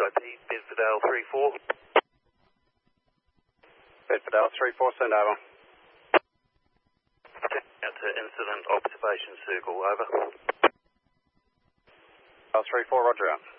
WIP, Bedfordale 3-4. Bedfordale 3-4, send over. Out to incident observation circle, over. Bedfordale 3-4, roger out.